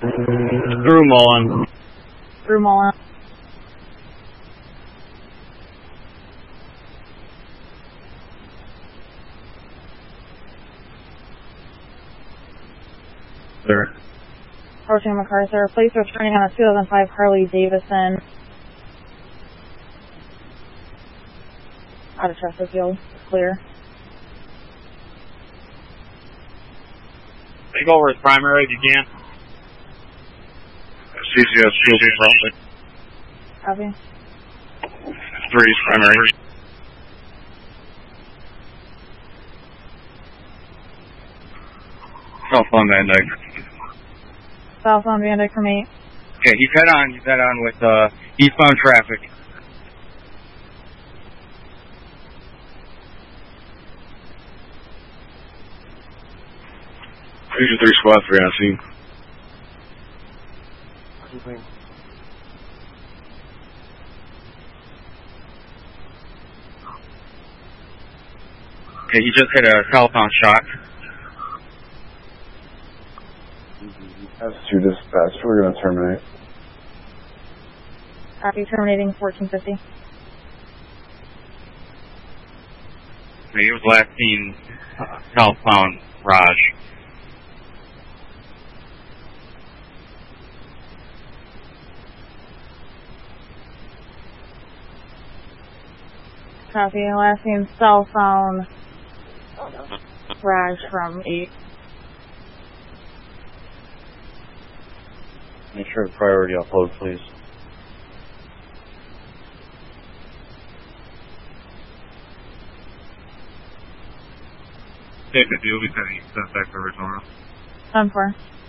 Through Mullen. Through Mullen. Sir. Approaching MacArthur. Police are turning on a 2005 Harley Davidson. Out of Chesterfield. Clear. Take over as primary if you can. CCS field probably. Copy. 3 is primary. Southbound Van Dyke. Southbound Van Dyke from 8. Okay, he's head on with eastbound traffic. Fusion 3 squad 3 on scene. Okay, he just hit a southbound shot. That's 2 dispatch. We're going to terminate. Copy. Terminating 1450. Okay, he was last seen southbound Raj. Copy. Last name southbound Raj from 8. Make sure priority upload, please. Take the deal because he sent back for Arizona. 10-4.